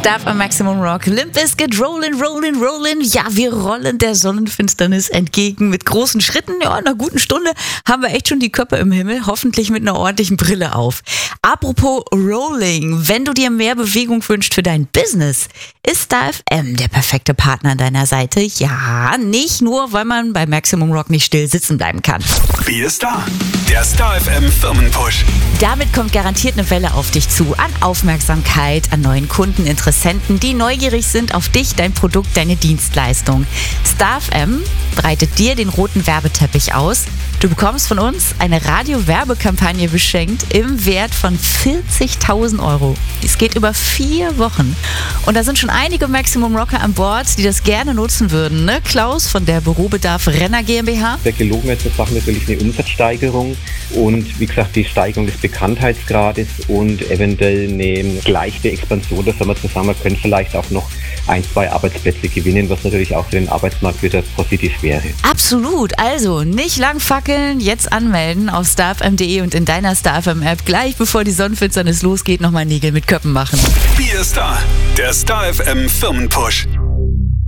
Stuff am Maximum Rock. Limp Bizkit, rollin', rollin', rollin'. Ja, wir rollen der Sonnenfinsternis entgegen mit großen Schritten. Ja, in einer guten Stunde haben wir echt schon die Köpfe im Himmel. Hoffentlich mit einer ordentlichen Brille auf. Apropos Rolling. Wenn du dir mehr Bewegung wünschst für dein Business, ist Star FM der perfekte Partner an deiner Seite. Ja, nicht nur, weil man bei Maximum Rock nicht still sitzen bleiben kann. Wir ist da. Der Star FM Firmenpush. Damit kommt garantiert eine Welle auf dich zu. An Aufmerksamkeit, an neuen Kunden, Interessenten, die neugierig sind auf dich, dein Produkt, deine Dienstleistung. Star FM breitet dir den roten Werbeteppich aus. Du bekommst von uns eine Radio-Werbekampagne beschenkt im Wert von 40.000 €. Es geht über 4 Wochen. Und da sind schon einige Maximum Rocker an Bord, die das gerne nutzen würden. Ne? Klaus von der Bürobedarf Renner GmbH. Der gelobene Sache natürlich eine Umsatzsteigerung und wie gesagt die Steigerung des Bekanntheitsgrades und eventuell eine leichte Expansion der Firma zusammen. Wir können vielleicht auch noch 1, 2 Arbeitsplätze gewinnen, was natürlich auch für den Arbeitsmarkt wieder positiv wäre. Absolut. Also nicht lang fackeln, jetzt anmelden auf starfm.de und in deiner Star FM App gleich bevor die Sonnenfinsternis losgeht, nochmal Nägel mit Köppen machen. Wir ist da. Der Star FM Firmenpush.